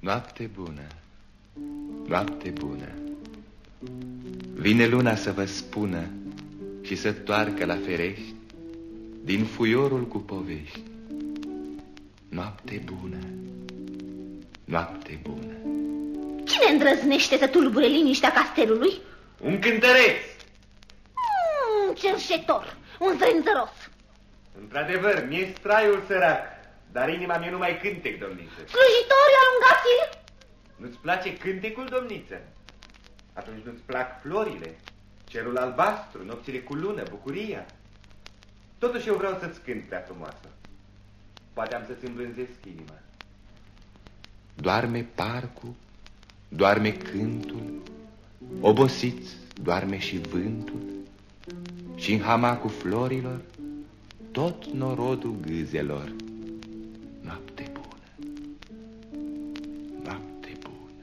Noapte bună, noapte bună. Vine luna să vă spună și să toarcă la ferești din fuiorul cu povești. Noapte bună, noapte bună. Cine îndrăznește să tulbure liniștea castelului? Un cântăreț. Un cerșetor, un zrânzăros. Într-adevăr, mi-e straiul sărac, dar inima mea nu mai cântec, domniță. Slujitori, alungați-l! Nu-ți place cântecul, domniță? Atunci nu-ți plac florile, cerul albastru, nopțile cu lună, bucuria. Totuși eu vreau să-ți cânt, prea frumoasă. Poate am să-ți îmblânzesc inima. Doarme parcul, doarme cântul, obosiți doarme și vântul, și în hamacul florilor tot norodul gâzelor. Noapte bună, noapte bună.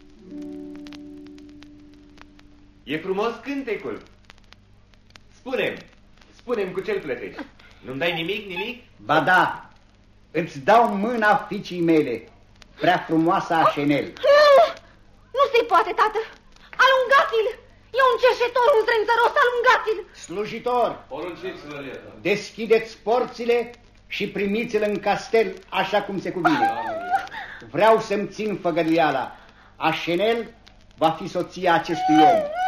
E frumos cântecul. Spune-mi cu ce-l plătești. Nu-mi dai nimic? Ba da, îți dau mâna fiicii mele, prea frumoasa Așenel. Nu se poate, tată. Alungați-l! E un cerșetor, un zrânzăros, alungați-l! Slujitor, porunțiți-vă. Deschideți porțile și primiți-l în castel așa cum se cuvine. Vreau să-mi țin făgăduiala. Așenel va fi soția acestui om.